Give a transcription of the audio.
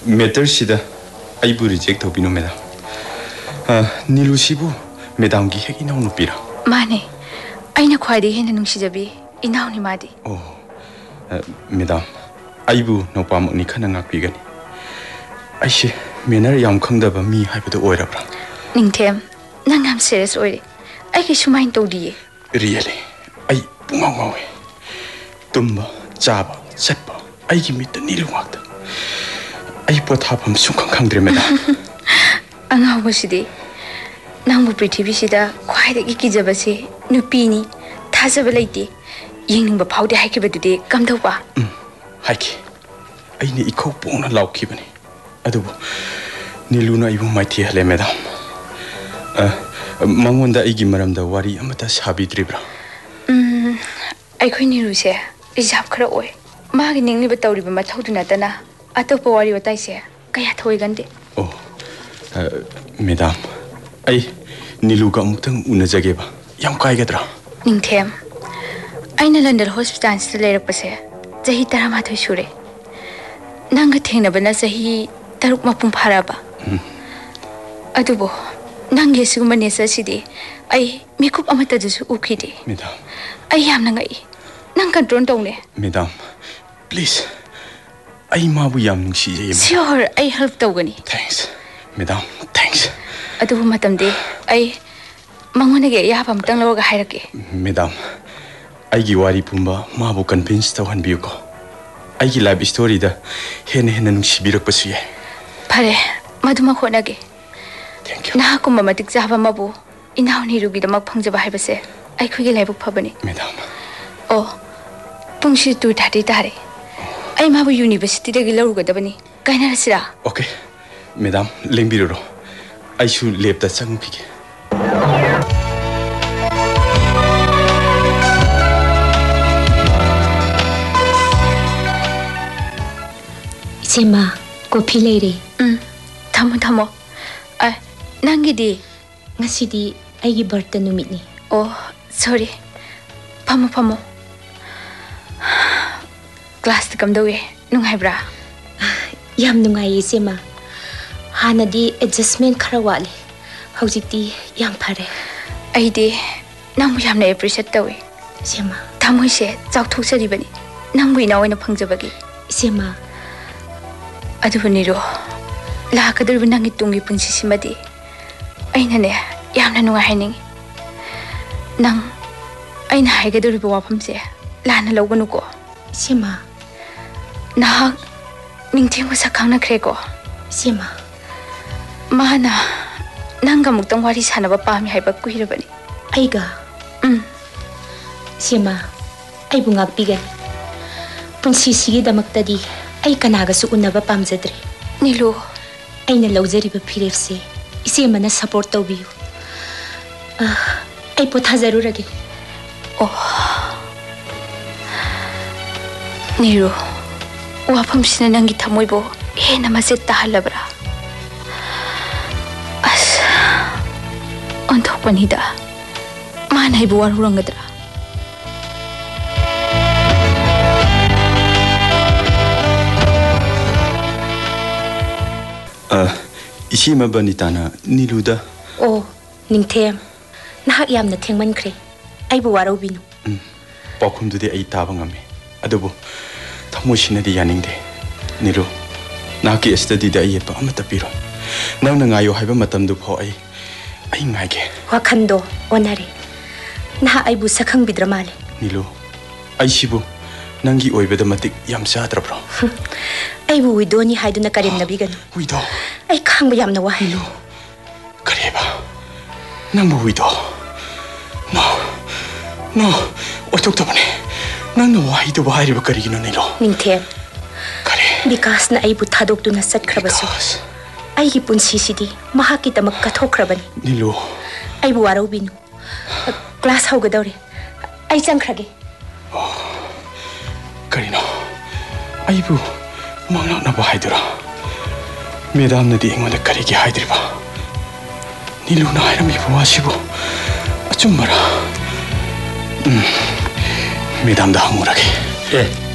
매터시다 아이부 리젝트 도비노 매담 닐루시부 매담기 핵 이나오 누피라 마네 아이나 콰이디 헤나 눅시자비 이나오니 마디 매담 아이부 노파모니 카나 ngakpigani 아이시 매너를 ям ꯈꯪꯗꯕ ꯃꯤ ꯍꯥꯏꯕꯗꯨ ꯑꯣꯏꯔꯕ꯭ꯔꯥ ꯅꯤꯡꯊꯦꯝ ꯅꯪ ꯌꯥꯝ ꯁꯦꯔꯤꯌꯁ ꯑꯣꯏꯔꯦ ꯑꯩꯒꯤ ꯁꯨꯃꯥꯏꯅ ꯇꯧꯗꯤꯌꯦ ꯔꯤꯌꯦꯂꯤ ꯑꯩ ꯄꯨꯡꯉꯥꯎ ꯉꯥꯎꯋꯦ ꯇꯨꯝꯕ ꯆꯥꯕ ꯆꯠꯄ ꯑꯩꯒꯤ ꯃꯤꯠꯇ ꯅꯤꯂꯨ ꯉꯥꯛꯇ ꯑꯩ ꯄꯣꯊꯥꯐꯝ ꯁꯨꯡꯈꯪ ꯈꯪꯗ꯭ꯔꯦ ꯃꯦꯗꯥꯝ ꯑꯉꯥꯎꯕꯁꯤꯗꯤ ꯅꯪꯕꯨ ꯄ꯭ꯔꯤꯊꯤꯕꯤꯁꯤꯗ ꯈ꯭ꯋꯥꯏꯗꯒꯤ ꯀꯤꯖꯕꯁꯤ ꯅꯨꯄꯤꯅꯤ ꯊꯥꯖꯕ ꯂꯩꯇꯦ ꯌꯦꯡꯅꯤꯡꯕ ꯐꯥꯎꯗꯦ ꯍꯥꯏꯈꯤꯕꯗꯨꯗꯤ ꯀꯝꯗꯧꯕ ꯍꯥꯏꯈꯤ ꯑꯩꯅ ꯏꯈꯧ ꯄꯣꯡꯅ ꯂꯥꯎꯈꯤꯕꯅꯤ ꯑꯗꯨꯕꯨ ꯅꯤꯂꯨꯅ ꯑꯩꯕꯨ ꯃꯥꯏꯊꯤꯍꯜꯂꯦ ꯃꯦꯗꯥꯝ ꯃꯉꯣꯟꯗ ꯑꯩꯒꯤ ꯃꯔꯝꯗ ꯋꯥꯔꯤ ꯑꯃꯠꯇ ꯁꯥꯕꯤꯗ꯭ꯔꯤꯕ꯭ꯔꯥ ꯑꯩꯈꯣꯏ ꯅꯤꯂꯨꯁꯦ ꯔꯤꯖꯥꯔꯚ ꯈꯔ ꯑꯣꯏ ꯃꯥꯒꯤ ꯅꯤꯡꯂꯤꯕ ꯇꯧꯔꯤꯕ ꯃꯊꯧꯗꯨ ꯅꯠꯇꯅ ꯑꯇꯣꯞꯄ ꯋꯥꯔꯤ ꯋꯥꯇꯥꯏꯁꯦ ꯀꯌꯥ ꯊꯣꯏꯒꯟꯗꯦ ꯑꯣ ꯃꯦꯗꯥꯝ ꯑꯩ ꯅꯤꯂꯨꯒ ꯑꯃꯨꯛꯇꯪ ꯎꯅꯖꯒꯦꯕ ꯌꯥꯝ ꯀꯥꯏꯒꯗ꯭ꯔꯥ ꯅꯤꯡꯊꯦꯝ ꯑꯩꯅ ꯂꯟꯗꯟ ꯍꯣꯁꯄꯤꯇꯥꯜꯁꯤꯗ ꯂꯩꯔꯛꯄꯁꯦ ꯆꯍꯤ 12 ꯁꯨꯔꯦ ꯅꯪꯒ ꯊꯦꯡꯅꯕꯅ ꯆꯍꯤ 6 ꯃꯄꯨꯡ ꯐꯥꯔꯕ ꯑꯗꯨꯕꯨ ꯅꯪꯒꯤ ꯑꯁꯤꯒꯨꯝꯕ ꯅꯦꯆꯔꯁꯤꯗꯤ ꯑꯩ ꯃꯤꯀꯨꯞ ꯑꯃꯠꯇꯗꯁꯨ ꯎꯈꯤꯗꯦ ꯃꯦꯗꯥꯝ ꯑꯩ ꯌꯥꯝꯅ ꯉꯛꯏ ꯅꯪ ꯀꯟꯇ꯭ꯔꯣꯜ ꯇꯧꯅꯦ ꯃꯦꯗꯥꯝ ꯄ꯭ꯂꯤꯖ ꯑꯩ ꯃꯥꯕꯨ ꯌꯥꯝ ꯅꯨꯡꯁꯤꯖꯩ ꯁꯤꯌꯣꯔ ꯑꯩ ꯍꯦꯜꯞ ꯇꯧꯒꯅꯤ ꯊꯦꯡꯛꯁ ꯃꯦꯗꯥꯝ ꯊꯦꯡꯛꯁ ꯑꯗꯨꯕꯨ ꯃꯇꯝꯗꯤ ꯑꯩ ꯃꯉꯣꯟꯗꯒꯤ ꯑꯌꯥꯕ ꯑꯃꯇꯪ ꯂꯧꯔꯒ ꯍꯥꯏꯔꯛꯀꯦ ꯃꯦꯗꯥꯝ ꯑꯩꯒꯤ ꯋꯥꯔꯤ ꯄꯨꯝꯕ ꯃꯥꯕꯨ ꯀꯟꯚꯤꯟꯁ ꯇꯧꯍꯟꯕꯤꯌꯨꯀꯣ ꯑꯩꯒꯤ ꯂꯥꯏꯐ ꯁ꯭ꯇꯣꯔꯤꯗ ꯍꯦꯟꯅ ꯅꯨꯡꯁꯤꯕꯤꯔꯛꯄꯁꯨ ꯌꯥꯏ ꯐꯔꯦ ꯃꯗꯨꯃꯛ ꯍꯣꯠꯅꯒꯦ ꯊꯦꯡꯛ ꯌꯨ ꯅꯍꯥꯛꯀꯨꯝꯕ ꯃꯇꯤꯛ ꯆꯥꯕ ꯑꯃꯕꯨ ꯏꯅꯥꯎ ꯅꯤꯔꯨꯒꯤꯗꯃꯛ ꯐꯪꯖꯕ ꯍꯥꯏꯕꯁꯦ ꯑꯩꯈꯣꯏꯒꯤ ꯂꯥꯏꯕꯛ ꯐꯕꯅꯤ ꯃꯦꯗꯥꯝ ꯑꯣ ꯄꯨꯡꯁꯤ 2:30 ꯇꯥꯔꯦ ꯑꯩ ꯃꯥꯕꯨ ꯌꯨꯅꯤꯚꯔꯁꯤꯇꯤꯗꯒꯤ ꯂꯧꯔꯨꯒꯗꯕꯅꯤ ꯀꯥꯏꯅꯔꯁꯤꯔꯥ ꯑꯣꯀꯦ ꯃꯦꯗꯥꯝ ꯂꯦꯡꯕꯤꯔꯨꯔꯣ ꯑꯩꯁꯨ ꯂꯦꯞꯇ ꯆꯪꯈꯤꯒꯦ 이제마 커피 레이리 thamo ꯅꯪꯒꯤꯗꯤ ngasidi aigi birthday numitni oh sorry famo class ta kamdawe nunghaibra yam nungai isema hanadi adjustment khara wali hojikti yam phare aidi nangbu yamna appreciate tawe isema thamoise chauthokchari bani nangbu ina oina phangjabagi isema adubu niro lakadurbu nangi tungi punsi simadi ainane yamna nungai hainingi nang aina haigaduribu wafamse lana lawganuko isema nahak ningthengwa sakhangna khreko isema mana nanga muktang wari sanaba pami haiba kuhirabani aiga isema aibu ngakpigani punsi sigi damaktadi ai kanaga su unaba pamjadre nilu aina lawjariba phirefse isemana support tawbiyu ai potha zarurage oh niru wafam sina nangi thamoibo hena maset tahalabra as onthokpanida manai bu warurangadra 이시마 바니타나 닐루다 oh ningthem nahak yamna thengmankre aibu warobinu pakhumdudi ai taba ngame adubu thamosinadi yaningsde nilu naki study da ai pa amata piro nang na ngayo haiba matamdu pho ai ngaige wakhando onare naha aibu sakhang bidramale nilu ai sibu nangi oibeda matik yam chadrabro aibu widoni haiduna karim nabiganu wido ai khangba yamna wa nilu kareba nangbu wido no otok tabane nangna waido bahariba karigino nilo ningthem kare bikas na aibu thadok tuna satkhrabasu aigi punsi sidi mahaki tamak kathokrabani nilu aibu warobinu class haugadore ai changkhrage karino aibu mangna ba haidura medam na di engona karigi haidriba nilu na hairami wasibu achummara medam da hangurage